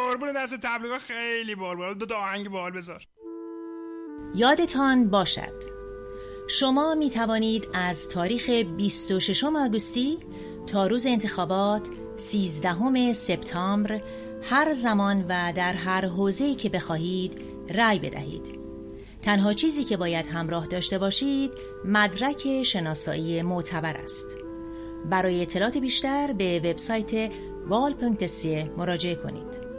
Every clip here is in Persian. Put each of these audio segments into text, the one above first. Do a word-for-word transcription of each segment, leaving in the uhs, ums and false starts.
قربون دست تبلیغات خیلی بال بال. دو تا آهنگ بال بذار. یادتان باشد شما می توانید از تاریخ بیست و ششم آگوستی تا روز انتخابات سیزدهم سپتامبر هر زمان و در هر حوزه‌ای که بخواهید رأی بدهید. تنها چیزی که باید همراه داشته باشید مدرک شناسایی معتبر است. برای اطلاعات بیشتر به وبسایت وال پونکت سی مراجعه کنید.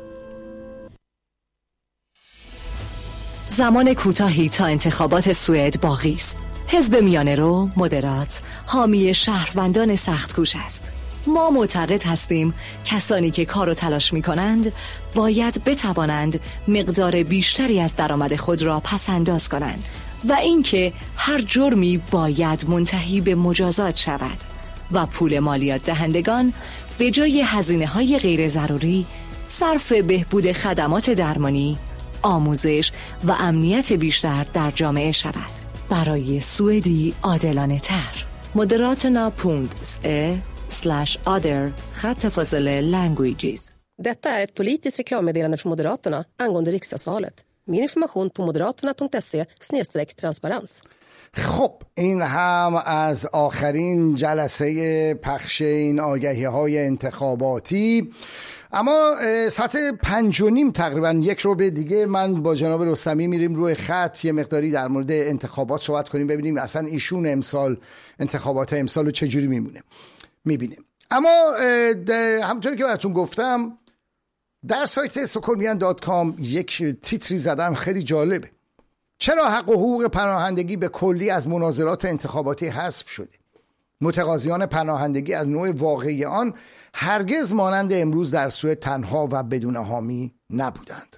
زمان کوتاهی تا انتخابات سوئد باقی است. حزب میانه رو مدرات حامی شهروندان سخت‌کوش است. ما معتقد هستیم کسانی که کار و تلاش می کنند باید بتوانند مقدار بیشتری از درآمد خود را پس انداز کنند و اینکه هر جرمی باید منتهی به مجازات شود و پول مالیات دهندگان به جای هزینه‌های غیر ضروری صرف بهبود خدمات درمانی، آموزش و امنیت بیشتر در جامعه شود. برای سوئدی عادلانه تر. مدراتنا پوند ا slash other خط فاصله languages. Detta är ett politiskt reklammeddelande från Moderaterna angående riksdagsvalet. Mer information på moderaterna punkt se slash transparens. خب این هم از آخرین جلسه پخش این آگهی های انتخاباتی. اما ساعت پنج و نیم تقریبا یک رو به دیگه من با جناب رستمی میریم روی خط یه مقداری در مورد انتخابات صحبت کنیم، ببینیم اصلا ایشون امسال انتخابات امسال رو چجوری میمونه میبینیم. اما همونطوری که براتون گفتم در سایت استکهلمیان دات کام یک تیتری زدم خیلی جالبه. چرا حق و حقوق پناهندگی به کلی از مناظرات انتخاباتی حذف شده؟ متقاضیان پناهندگی از نوع واقعی آن هرگز مانند امروز در سوئد تنها و بدون حامی نبودند.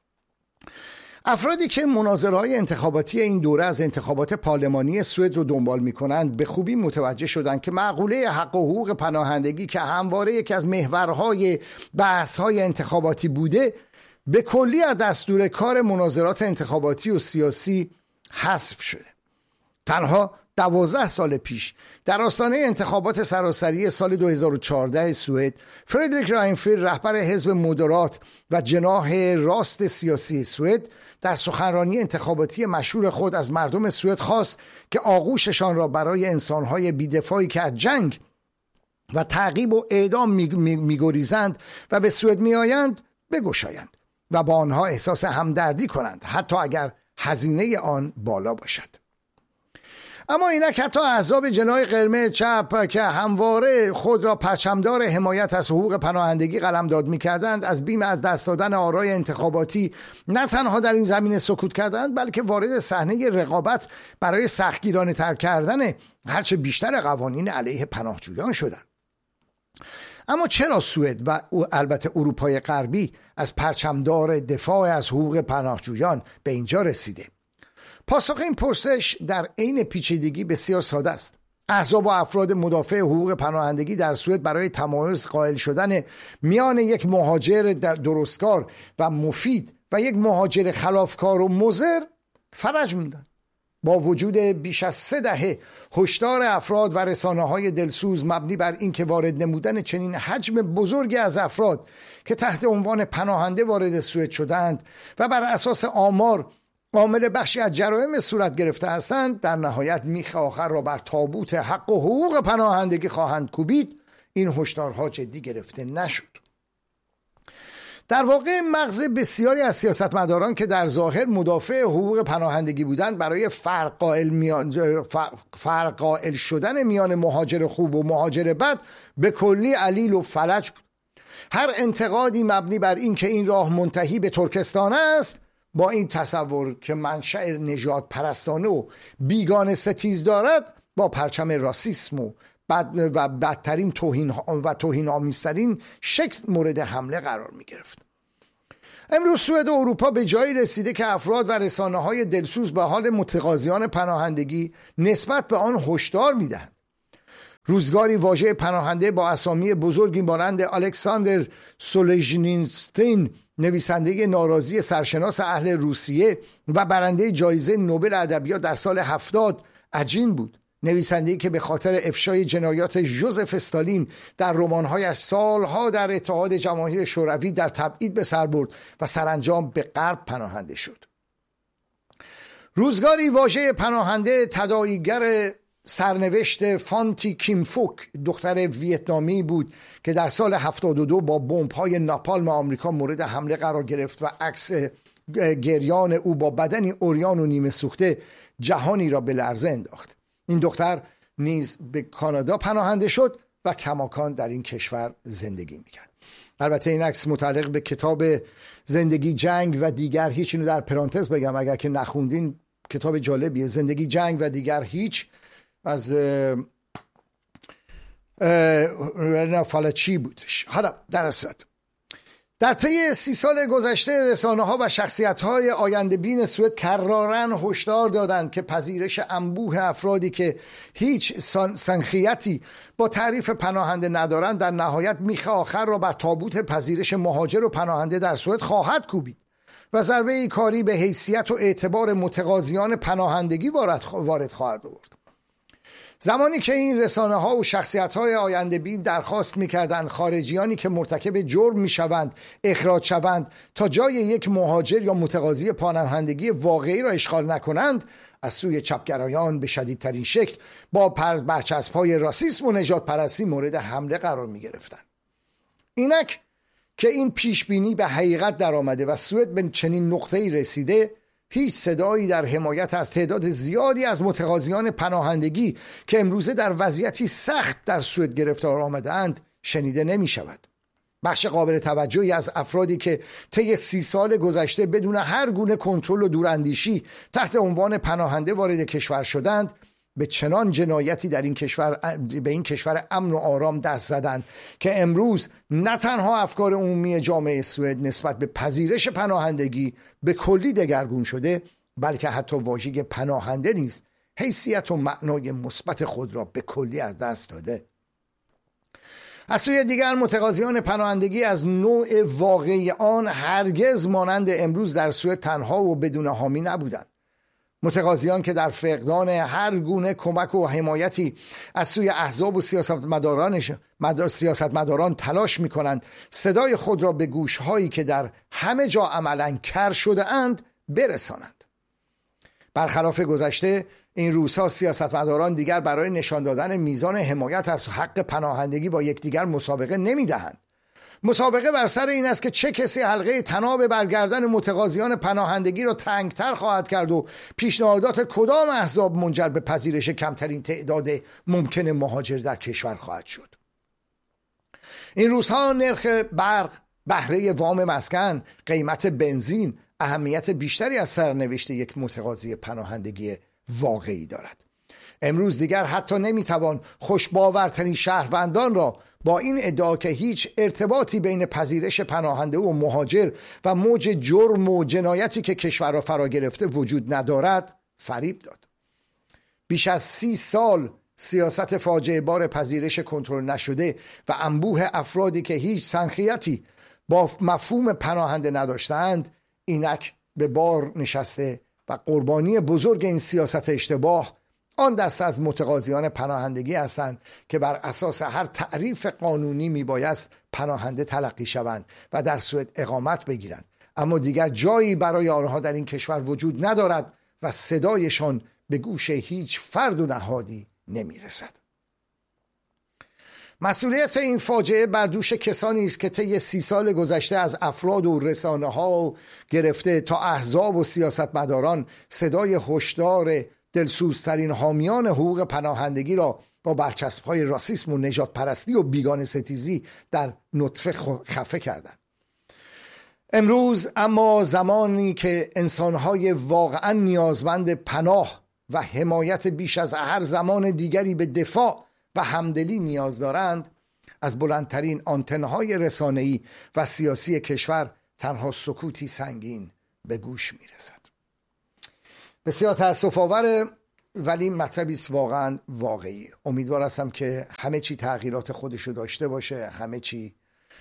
افرادی که مناظره‌های انتخاباتی این دوره از انتخابات پارلمانی سوئد رو دنبال می‌کنند به خوبی متوجه شدند که معقوله حق و حقوق پناهندگی که همواره یکی از محورهای بحث‌های انتخاباتی بوده به کلی از دستور کار مناظرات انتخاباتی و سیاسی حذف شده. تنها دوازده سال پیش در آستانه انتخابات سراسری سال دو هزار و چهارده سوئد، فردریک راینفیلد رهبر حزب مدرات و جناح راست سیاسی سوئد در سخنرانی انتخاباتی مشهور خود از مردم سوئد خواست که آغوششان را برای انسان‌های بی‌دفاعی که از جنگ و تعقیب و اعدام می‌گریزند و به سوئد می‌آیند بگشایند و با آنها احساس همدردی کنند، حتی اگر هزینه آن بالا باشد. اما اینک حتی احزاب جناح قرمز چپ که همواره خود را پرچمدار حمایت از حقوق پناهندگی قلمداد می‌کردند، از بیم از دست دادن آرای انتخاباتی نه تنها در این زمینه سکوت کردند، بلکه وارد صحنه رقابت برای سختگیرانه تر کردن هرچه بیشتر قوانین علیه پناهجویان شدند. اما چرا سوئد و البته اروپای غربی از پرچمدار دفاع از حقوق پناهجویان به اینجا رسیده؟ پاسخ این پرسش در عین پیچیدگی بسیار ساده است. احزاب و افراد مدافع حقوق پناهندگی در سوئد برای تمایز قائل شدن میان یک مهاجر درستکار و مفید و یک مهاجر خلافکار و مضر فرج موندن. با وجود بیش از سه دهه هشدار افراد و رسانه‌های دلسوز مبنی بر اینکه وارد نمودن چنین حجم بزرگی از افراد که تحت عنوان پناهنده وارد سوئد شدند و بر اساس آمار عامل بخشی از جرایم صورت گرفته هستند، در نهایت میخ آخر را بر تابوت حق و حقوق پناهندگی خواهند کوبید، این هشدارها جدی گرفته نشد. در واقع مغز بسیاری از سیاستمداران که در ظاهر مدافع حقوق پناهندگی بودند برای فرق قائل, میان... فرق قائل شدن میان مهاجر خوب و مهاجر بد به کلی علیل و فلج بود. هر انتقادی مبنی بر این که این راه منتهی به ترکستان است با این تصور که منشأ نژاد پرستانه و بیگانه ستیز دارد با پرچم راسیسم و بد و بدترین توهین و توهین آمیزترین شکل مورد حمله قرار می گرفت. امروز سوئد و اروپا به جایی رسیده که افراد و رسانه‌های دلسوز به حال متقاضیان پناهندگی نسبت به آن هشدار می‌دهند. روزگاری واژه پناهنده با اسامی بزرگی مانند الکساندر سولژنیتسین، نویسنده ناراضی سرشناس اهل روسیه و برنده جایزه نوبل ادبیات در سال هفتاد، عجین بود. نویسنده‌ای که به خاطر افشای جنایات ژوزف استالین در رمان‌هایش سالها در اتحاد جماهیر شوروی در تبعید به سر برد و سرانجام به غرب پناهنده شد. روزگاری واژه پناهنده تداعیگر سرنوشت فانتی کیم فوک، دختر ویتنامی بود که در سال هفتاد و دو با بمب‌های ناپالم آمریکا مورد حمله قرار گرفت و عکس گریان او با بدنی عریان و نیمه سوخته جهانی را به لرزه انداخت. این دختر نیز به کانادا پناهنده شد و کماکان در این کشور زندگی میکرد. البته این عکس متعلق به کتاب زندگی جنگ و دیگر هیچ، اینو در پرانتز بگم اگر که نخوندین کتاب جالبیه، زندگی جنگ و دیگر هیچ از فالچی بودش. حالا در اصل در طی سی سال گذشته رسانه‌ها و شخصیت‌های آینده بین سوئد کراراً هشدار دادند که پذیرش انبوه افرادی که هیچ سنخیتی با تعریف پناهنده ندارند در نهایت میخ آخر را بر تابوت پذیرش مهاجر و پناهنده در سوئد خواهد کوبید و ضربه کاری به حیثیت و اعتبار متقاضیان پناهندگی وارد خواهد آورد. زمانی که این رسانه ها و شخصیت های آینده بین درخواست میکردند خارجیانی که مرتکب جرم میشوند اخراج شوند تا جای یک مهاجر یا متقاضی پناهندگی واقعی را اشغال نکنند، از سوی چپگرایان به شدیدترین شکل با برچسب های راسیسم و نژاد پرستی مورد حمله قرار میگرفتند. اینک که این پیشبینی به حقیقت در آمده و سوئد به چنین نقطه‌ای رسیده، هیچ صدایی در حمایت از تعداد زیادی از متقاضیان پناهندگی که امروزه در وضعیتی سخت در سوئد گرفتار آمده‌اند شنیده نمی شود. بخش قابل توجهی از افرادی که طی سی سال گذشته بدون هر گونه کنترل و دوراندیشی تحت عنوان پناهنده وارد کشور شدند، به چنان جنایتی در این کشور به این کشور امن و آرام دست زدند که امروز نه تنها افکار عمومی جامعه سوئد نسبت به پذیرش پناهندگی به کلی دگرگون شده، بلکه حتی واژه پناهنده نیز حیثیت و معنای مثبت خود را به کلی از دست داده. از سوی دیگر متقاضیان پناهندگی از نوع واقعی آن هرگز مانند امروز در سوئد تنها و بدون حامی نبودند. متقاضیان که در فقدان هر گونه کمک و حمایتی از سوی احزاب و سیاستمداران سیاستمداران تلاش می‌کنند صدای خود را به گوش‌هایی که در همه جا عملاً کر شده اند برسانند. برخلاف گذشته، این روزها سیاستمداران دیگر برای نشان دادن میزان حمایت از حق پناهندگی با یکدیگر مسابقه نمی‌دهند. مسابقه بر سر این است که چه کسی حلقه طناب برگردن متقاضیان پناهندگی را تنگتر خواهد کرد و پیشنهادات کدام احزاب منجر به پذیرش کمترین تعداد ممکن مهاجر در کشور خواهد شد. این روزها نرخ برق، بهره وام مسکن، قیمت بنزین اهمیت بیشتری از سرنوشت یک متقاضی پناهندگی واقعی دارد. امروز دیگر حتی نمیتوان خوشباورترین شهروندان را با این ادعا که هیچ ارتباطی بین پذیرش پناهنده و مهاجر و موج جرم و جنایتی که کشور را فرا گرفته وجود ندارد فریب داد. بیش از سی سال سیاست فاجعه بار پذیرش کنترل نشده و انبوه افرادی که هیچ سنخیتی با مفهوم پناهنده نداشتند اینک به بار نشسته و قربانی بزرگ این سیاست اشتباه آن دست از متقاضیان پناهندگی هستند که بر اساس هر تعریف قانونی میبایست پناهنده تلقی شوند و در سوئد اقامت بگیرند، اما دیگر جایی برای آنها در این کشور وجود ندارد و صدایشان به گوش هیچ فرد و نهادی نمیرسد. مسئولیت این فاجعه بر دوش کسانی است که طی سی سال گذشته از افراد و رسانه ها گرفته تا احزاب و سیاستمداران صدای هشدار دلسوزترین حامیان حقوق پناهندگی را با برچسب‌های راسیسم و نژاد پرستی و بیگانه ستیزی در نطفه خفه کردند. امروز اما زمانی که انسان‌های واقعاً نیازمند پناه و حمایت بیش از هر زمان دیگری به دفاع و همدلی نیاز دارند، از بلندترین آنتن‌های رسانه‌ای و سیاسی کشور تنها سکوتی سنگین به گوش می‌رسد. بسیار تأسف آوره، ولی مطلبی است واقعا واقعی. امیدوار هستم که همه چی تغییرات خودشو داشته باشه، همه چی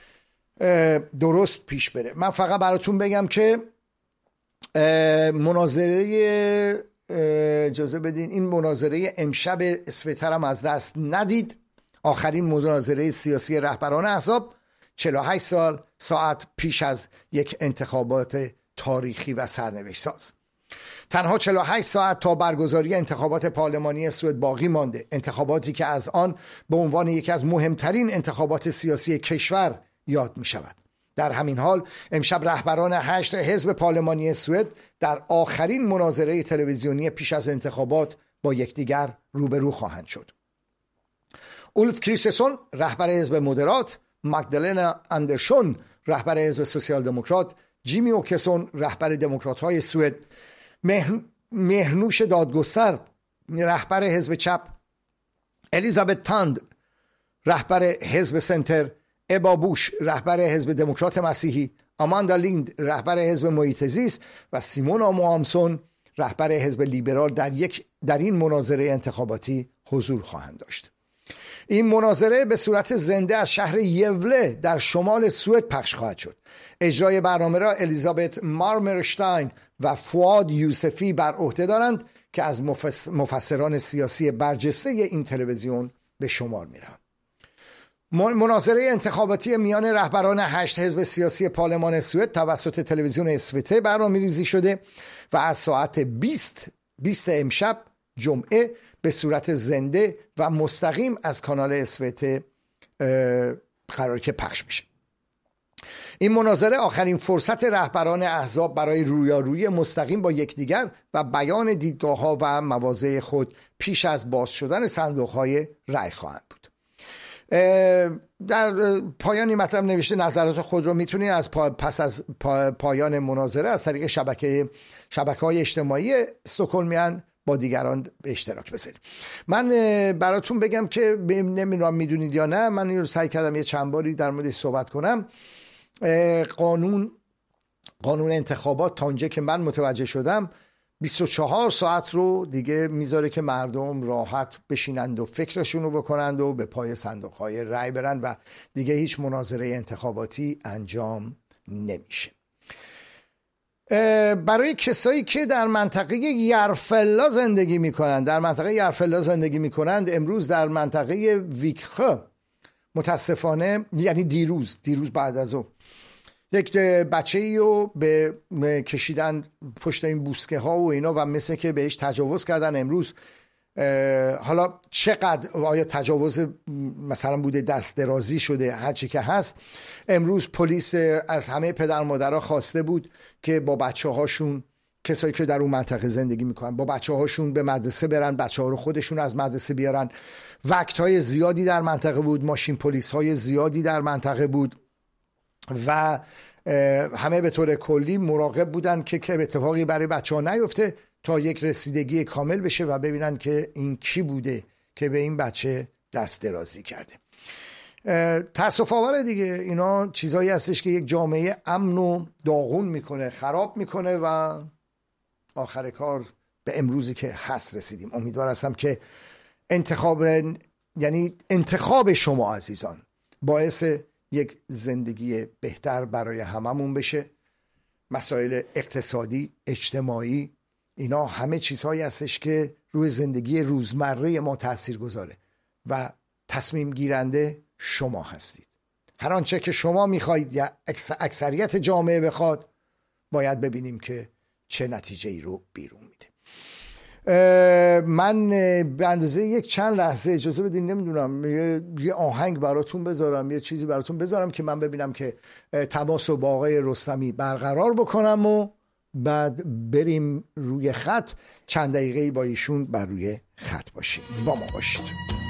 درست پیش بره. من فقط براتون بگم که مناظره اجازه بدین این مناظره امشب اسوتر هم از دست ندید. آخرین مناظره سیاسی رهبران احزاب چهل و هشت سال ساعت پیش از یک انتخابات تاریخی و سرنوشت ساز. تنها چهل و هشت ساعت تا برگزاری انتخابات پارلمانی سوئد باقی مانده، انتخاباتی که از آن به عنوان یکی از مهمترین انتخابات سیاسی کشور یاد می شود. در همین حال امشب رهبران هشت حزب پارلمانی سوئد در آخرین مناظره تلویزیونی پیش از انتخابات با یکدیگر روبرو خواهند شد. اولف کریستسون رهبر حزب مدرات، مگدالنا اندرسون رهبر حزب سوسیال دموکرات، جیمی اوکسون رهبر دموکرات‌های سوئد، مهرنوش دادگستر رهبر حزب چپ، الیزابت تاند رهبر حزب سنتر، ابا بوش رهبر حزب دموکرات مسیحی، آماندا لیند رهبر حزب محیط زیست و سیمونا موامسون رهبر حزب لیبرال در یک در این مناظره انتخاباتی حضور خواهند داشت. این مناظره به صورت زنده از شهر یوله در شمال سوئد پخش خواهد شد. اجرای برنامه را الیزابت مارمرشتاین و فواد یوسفی بر عهده دارند که از مفسران سیاسی برجسته این تلویزیون به شمار میرند. مناظره انتخاباتی میان رهبران هشت حزب سیاسی پارلمان سوئد توسط تلویزیون اسوته برنامه‌ریزی شده و از ساعت بیست بیست امشب جمعه به صورت زنده و مستقیم از کانال اسوته قرار که پخش میشه. این مناظره آخرین فرصت رهبران احزاب برای رویارویی مستقیم با یکدیگر و بیان دیدگاه‌ها و مواضع خود پیش از باز شدن صندوق‌های رأی خواهند بود. در پایان این مطلب نوشته نظرات خود رو میتونید از پا پس از پا پایان مناظره از طریق شبکه شبکه‌های اجتماعی استکهلمیان با دیگران به اشتراک بذارید. من براتون بگم که نمیدونم میدونید یا نه، من این رو سعی کردم یه چند باری در موردش صحبت کنم. قانون قانون انتخابات تا اونجا که من متوجه شدم بیست و چهار ساعت رو دیگه میذاره که مردم راحت بشینند و فکرشون رو بکنند و به پای صندوق‌های رأی برن و دیگه هیچ مناظره انتخاباتی انجام نمیشه. برای کسایی که در منطقه یرفلا زندگی میکنند در منطقه یرفلا زندگی میکنند امروز در منطقه ویکخه متاسفانه، یعنی دیروز دیروز بعد از اون یک بچه‌ای رو به کشیدن پشت این بوسکه ها و اینا و مثل که بهش تجاوز کردن. امروز حالا چقدر آیا تجاوز مثلا بوده، دست درازی شده، هر چی که هست، امروز پلیس از همه پدر مادرها خواسته بود که با بچه هاشون، کسایی که در اون منطقه زندگی میکنن، با بچه هاشون به مدرسه برن، بچه ها رو خودشون از مدرسه بیارن. وقت های زیادی در منطقه بود، ماشین پلیس های زیادی در منطقه بود و همه به طور کلی مراقب بودن که که اتفاقی برای بچه ها نیفته تا یک رسیدگی کامل بشه و ببینن که این کی بوده که به این بچه دست درازی کرده. تأسف آوره دیگه، اینا چیزایی هستش که یک جامعه امن و داغون میکنه، خراب میکنه و آخر کار به امروزی که هست رسیدیم. امیدوار هستم که انتخاب، یعنی انتخاب شما عزیزان، باعث یک زندگی بهتر برای هممون بشه. مسائل اقتصادی، اجتماعی، اینا همه چیزهایی هستش که روی زندگی روزمره ما تأثیر گذاره و تصمیم گیرنده شما هستید. هر آنچه که شما میخواید یا اکثریت جامعه بخواد، باید ببینیم که چه نتیجه ای رو بیرون میده. من به اندازه یک چند لحظه اجازه بدین، نمیدونم یه, یه آهنگ براتون بذارم، یه چیزی براتون بذارم که من ببینم که تماس رو با آقای رستمی برقرار بکنم و بعد بریم روی خط، چند دقیقه با ایشون بر روی خط باشیم. با ما باشید.